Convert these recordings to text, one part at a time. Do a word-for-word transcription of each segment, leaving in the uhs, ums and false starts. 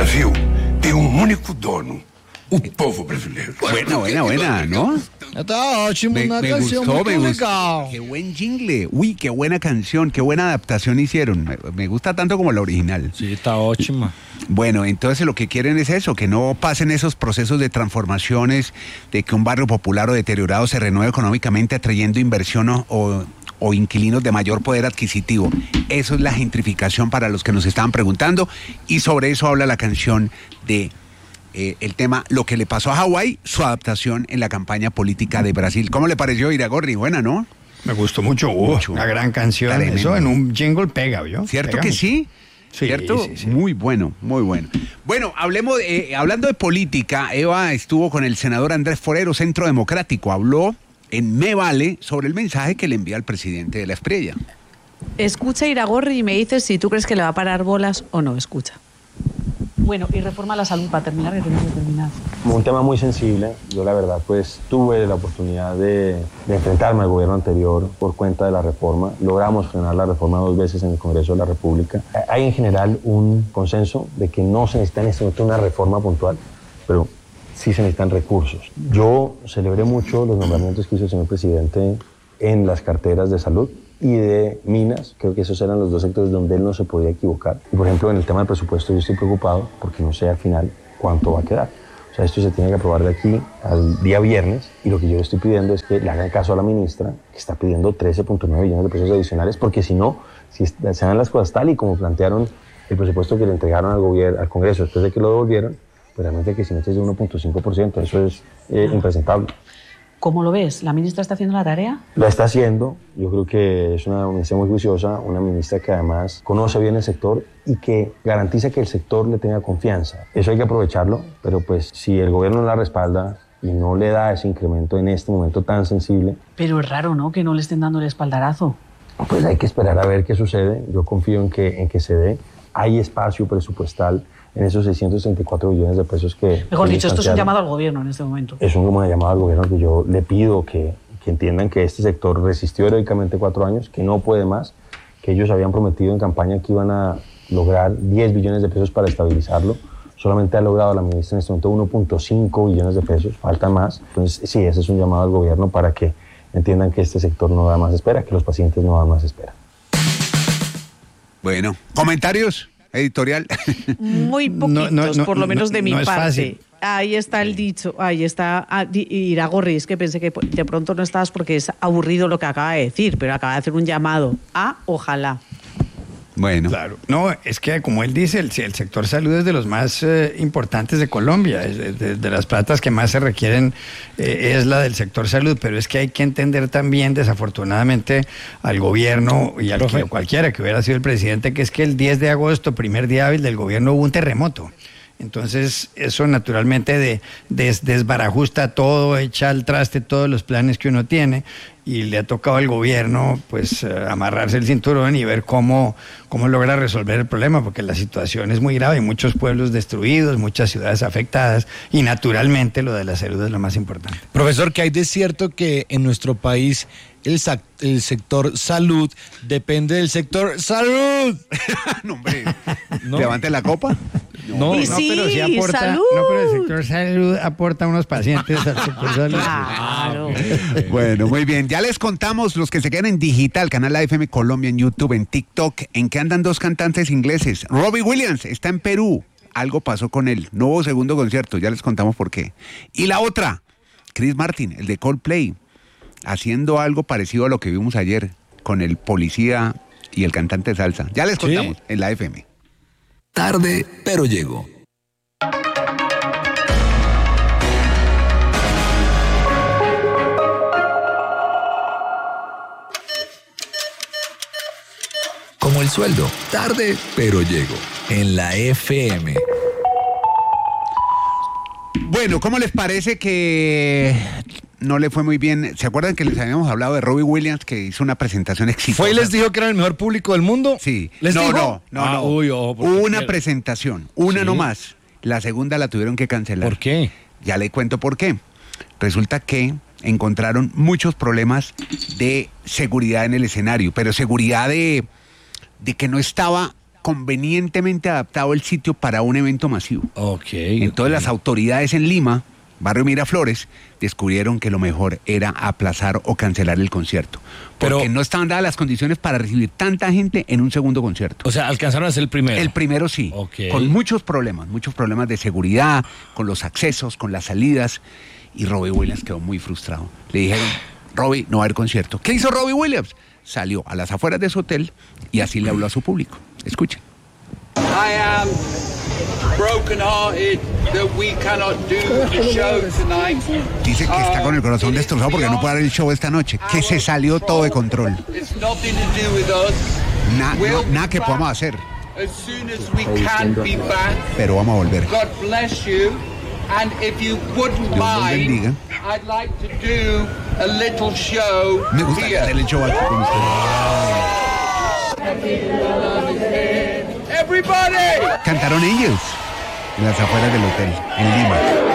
Brasil tem um único dono, o povo brasileiro. Buena, buena, buena, ¿no? Está ótimo, Me, una me canción gustó, muy me gustó. legal. Qué buen jingle. Uy, qué buena canción, qué buena adaptación hicieron. Me, me gusta tanto como la original. Sí, está ótima. Bueno, entonces lo que quieren es eso, que no pasen esos procesos de transformaciones, de que un barrio popular o deteriorado se renueve económicamente atrayendo inversión o, o, o inquilinos de mayor poder adquisitivo. Eso es la gentrificación para los que nos estaban preguntando, y sobre eso habla la canción de eh, el tema Lo que le pasó a Hawái, su adaptación en la campaña política de Brasil. ¿Cómo le pareció, Iragorri? Buena, ¿no? Me gustó mucho, uh, Mucho. una gran canción. Tremendo. Eso en un jingle pega, ¿vio? ¿Cierto Pega que mucho. sí? Sí, ¿Cierto? sí, sí. Muy bueno, muy bueno. Bueno, hablemos, de, eh, hablando de política, Eva estuvo con el senador Andrés Forero, Centro Democrático, habló en Me Vale sobre el mensaje que le envía al presidente de la Espriella. Escucha, Iragorri, y me dices si tú crees que le va a parar bolas o no. Escucha. Bueno, y reforma la salud para terminar, que tenemos que terminar. Un tema muy sensible. Yo la verdad pues tuve la oportunidad de, de enfrentarme al gobierno anterior por cuenta de la reforma. Logramos frenar la reforma dos veces en el Congreso de la República. Hay en general un consenso de que no se necesita en este momento una reforma puntual, pero sí se necesitan recursos. Yo celebré mucho los nombramientos que hizo el señor presidente en las carteras de salud y de minas. Creo que esos eran los dos sectores donde él no se podía equivocar. Y por ejemplo, en el tema del presupuesto yo estoy preocupado porque no sé al final cuánto va a quedar. O sea, esto se tiene que aprobar de aquí al día viernes, y lo que yo le estoy pidiendo es que le hagan caso a la ministra, que está pidiendo trece punto nueve billones de pesos adicionales, porque si no, si se dan las cosas tal y como plantearon el presupuesto que le entregaron al gobierno, al Congreso después de que lo devolvieron, pues realmente el crecimiento es de uno punto cinco por ciento. Eso es eh, impresentable. ¿Cómo lo ves? ¿La ministra está haciendo la tarea? La está haciendo. Yo creo que es una ministra muy juiciosa, una ministra que además conoce bien el sector y que garantiza que el sector le tenga confianza. Eso hay que aprovecharlo, pero pues si el gobierno la respalda y no le da ese incremento en este momento tan sensible... Pero es raro, ¿no?, que no le estén dando el espaldarazo. Pues hay que esperar a ver qué sucede. Yo confío en que, en que se dé. Hay espacio presupuestal en esos seiscientos treinta y cuatro billones de pesos que... Mejor que dicho, esto es un distanciaron. llamado al gobierno en este momento. Es un llamado al gobierno que yo le pido que, que entiendan que este sector resistió heroicamente cuatro años, que no puede más, que ellos habían prometido en campaña que iban a lograr diez billones de pesos para estabilizarlo. Solamente ha logrado la ministra en este momento uno punto cinco billones de pesos, faltan más. Entonces, sí, ese es un llamado al gobierno para que entiendan que este sector no da más espera, que los pacientes no dan más espera. Bueno, ¿comentarios? Editorial. Muy poquitos, No, no, no, por lo menos de no, mi no es parte. fácil. Ahí está el dicho, ahí está ah, di- Iragorri, es que pensé que de pronto no estabas porque es aburrido lo que acaba de decir, pero acaba de hacer un llamado a ojalá. Bueno. Claro. No, es que como él dice, el, el sector salud es de los más eh, importantes de Colombia, es de, de- de las platas que más se requieren eh, es la del sector salud, pero es que hay que entender también, desafortunadamente, al gobierno y al que, cualquiera que hubiera sido el presidente, que es que el diez de agosto, primer día hábil del gobierno, hubo un terremoto. Entonces, eso naturalmente de, des, desbarajusta todo, echa al traste todos los planes que uno tiene, y le ha tocado al gobierno pues eh, amarrarse el cinturón y ver cómo, cómo logra resolver el problema, porque la situación es muy grave, hay muchos pueblos destruidos, muchas ciudades afectadas, y naturalmente lo de la salud es lo más importante. Profesor, que hay de cierto que en nuestro país el, sac- el sector salud depende del sector salud. No, hombre. No. Levante la copa. No, Y no, sí, pero sí aporta, salud. no, pero el sector salud aporta unos pacientes al sector salud. Claro. Bueno, muy bien. Ya les contamos, los que se quedan en digital, canal A F M Colombia en YouTube, en TikTok, en que andan dos cantantes ingleses. Robbie Williams está en Perú. Algo pasó con él. No hubo segundo concierto, ya les contamos por qué. Y la otra, Chris Martin, el de Coldplay, haciendo algo parecido a lo que vimos ayer con el policía y el cantante de salsa. Ya les contamos ¿Sí? en la F M. Tarde, pero llego. Como el sueldo, tarde, pero llego. En la F M. Bueno, ¿cómo les parece que no le fue muy bien? ¿Se acuerdan que les habíamos hablado de Robbie Williams, que hizo una presentación exitosa? ¿Fue y les dijo que era el mejor público del mundo? Sí. ¿Les no, dijo? no, no, Ah, no. uy, ojo, porque Hubo una quiero- presentación, una Sí. nomás. La segunda la tuvieron que cancelar. ¿Por qué? Ya le cuento por qué. Resulta que encontraron muchos problemas de seguridad en el escenario, pero seguridad de, de que no estaba convenientemente adaptado el sitio para un evento masivo. Ok. Entonces las autoridades en Lima, barrio Miraflores, descubrieron que lo mejor era aplazar o cancelar el concierto. Porque Pero- no estaban dadas las condiciones para recibir tanta gente en un segundo concierto. O sea, alcanzaron a ser el primero. El primero sí, Ok. con muchos problemas, muchos problemas de seguridad, con los accesos, con las salidas. Y Robbie Williams quedó muy frustrado. Le dijeron, Robbie, no va a haber concierto. ¿Qué hizo Robbie Williams? Salió a las afueras de su hotel y así le habló a su público. Escuchen. I am broken-hearted that we cannot do the show tonight. Dice que está con el corazón destrozado porque no puede dar el show esta noche, que se salió todo de control. It's nothing to do with us. Na- no- nada que podamos hacer, As soon as we can be back, pero vamos a volver. God bless you. And if you wouldn't Dios los bendiga. mind, I'd like to do a little show Me gusta here. hacer el show aquí con ustedes. Everybody! Cantaron ellos en las afueras del hotel, en Lima.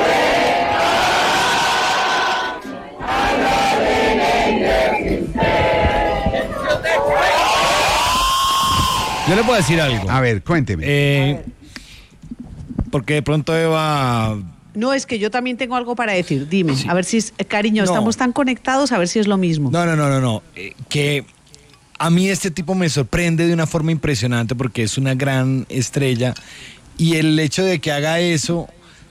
Yo le puedo decir algo. A ver, cuénteme. Eh, porque de pronto Eva... No, es que yo también tengo algo para decir. Dime, a ver si es, eh, cariño, No. estamos tan conectados, a ver si es lo mismo. No, no, no, no, no. Eh, que a mí este tipo me sorprende de una forma impresionante porque es una gran estrella y el hecho de que haga eso,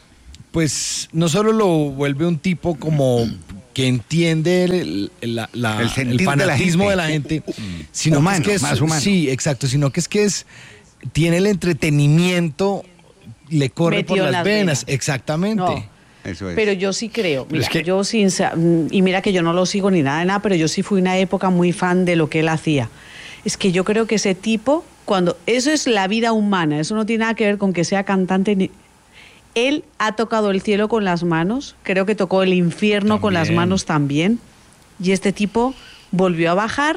pues no solo lo vuelve un tipo como que entiende el, el- la- la- El el sentir de la fanatismo de la gente. gente, sino Humano, que es que es, más humano. sí, exacto, sino que es que es tiene el entretenimiento, le corre Metido por en las, las venas, venas. exactamente. No. Eso es. Pero yo sí creo, mira, es que- yo sin sa- mm, y mira que yo no lo sigo ni nada de nada, pero yo sí fui una época muy fan de lo que él hacía. Es que yo creo que ese tipo, cuando eso es la vida humana, eso no tiene nada que ver con que sea cantante ni... Él ha tocado el cielo con las manos, creo que tocó el infierno con las También. manos también, y este tipo volvió a bajar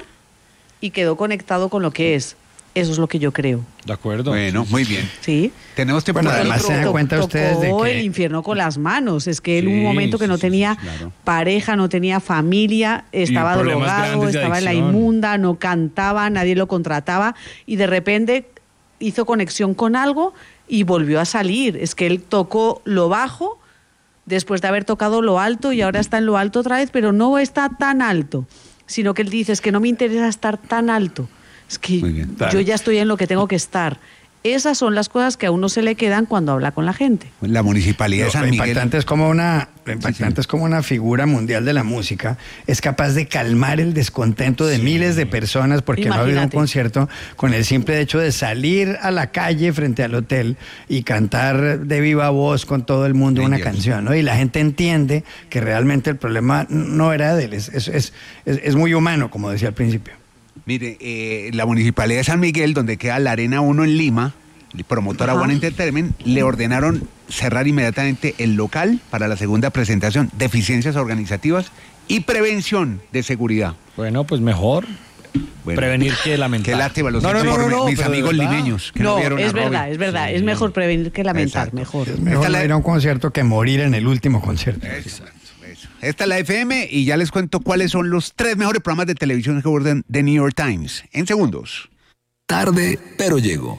y quedó conectado con lo que es. Eso es lo que yo creo. De acuerdo. Bueno, muy bien. ¿Sí? Tenemos tiempo Bueno, para además el se dan To- cuenta ustedes de tocó que- el infierno con las manos. Es que él Sí, un momento que sí, no sí, tenía sí, claro. pareja, no tenía familia, estaba problemas drogado, grandes de estaba en la adicción. inmunda, no cantaba, nadie lo contrataba y de repente hizo conexión con algo y volvió a salir. Es que él tocó lo bajo después de haber tocado lo alto y ahora está en lo alto otra vez, pero no está tan alto, sino que él dice, es que no me interesa estar tan alto. Es que Muy bien. yo ya estoy en lo que tengo que estar. Esas son las cosas que a uno se le quedan cuando habla con la gente. La municipalidad de Lo, San lo Miguel. impactante es como una, lo impactante es como una figura mundial de la música es capaz de calmar el descontento de miles de personas porque no ha habido un Imagínate. concierto con el simple hecho de salir a la calle frente al hotel y cantar de viva voz con todo el mundo Ay, una Dios. canción, ¿no? Y la gente entiende que realmente el problema no era de él, es, es, es, es- es muy humano, como decía al principio. Mire, eh, la municipalidad de San Miguel, donde queda la Arena uno en Lima, el promotora Ajá. One Entertainment, le ordenaron cerrar inmediatamente el local para la segunda presentación, deficiencias organizativas y prevención de seguridad. Bueno, pues mejor Bueno, prevenir que lamentar. Qué lástima, lo No, siento no, no, por no, mi- mis pero de amigos verdad. limeños que no, No, vieron a es Robin. verdad, es verdad. Sí. Es mejor prevenir que lamentar, Exacto. mejor. Es mejor la- no ir a un concierto que morir en el último concierto. Exacto, eso. Esta es la F M y ya les cuento cuáles son los tres mejores programas de televisión que abordan de New York Times. En segundos. Tarde, pero llego.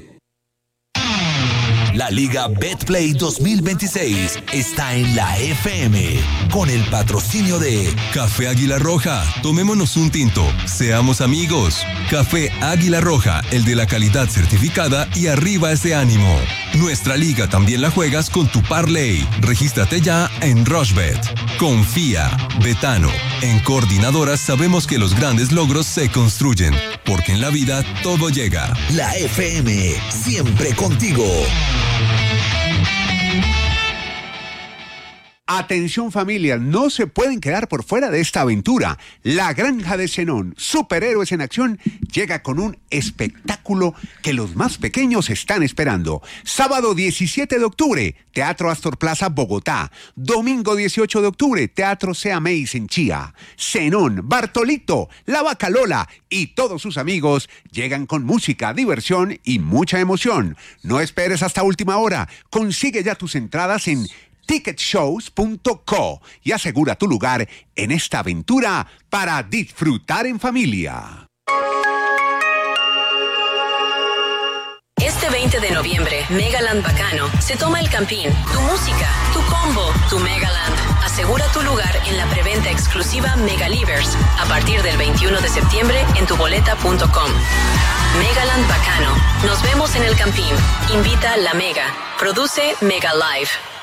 La Liga BetPlay dos mil veintiséis está en la F M con el patrocinio de Café Águila Roja, tomémonos un tinto, seamos amigos. Café Águila Roja, el de la calidad certificada y arriba ese ánimo. Nuestra liga también la juegas con tu parlay. Regístrate ya en Rushbet. Confía, Betano. En Coordinadoras sabemos que los grandes logros se construyen, porque en la vida todo llega. la F M, siempre contigo. Atención familia, no se pueden quedar por fuera de esta aventura. La Granja de Zenón, superhéroes en acción, llega con un espectáculo que los más pequeños están esperando. Sábado diecisiete de octubre, Teatro Astor Plaza, Bogotá. Domingo dieciocho de octubre, Teatro Seameis en Chía. Zenón, Bartolito, La Vaca Lola y todos sus amigos llegan con música, diversión y mucha emoción. No esperes hasta última hora. Consigue ya tus entradas en ticket shows punto co y asegura tu lugar en esta aventura para disfrutar en familia. veinte de noviembre, Megaland Bacano, se toma el Campín. Tu música, tu combo, tu Megaland. Asegura tu lugar en la preventa exclusiva Megalivers a partir del veintiuno de septiembre en tuboleta punto com. Megaland Bacano. Nos vemos en el Campín. Invita La Mega. Produce Mega Live.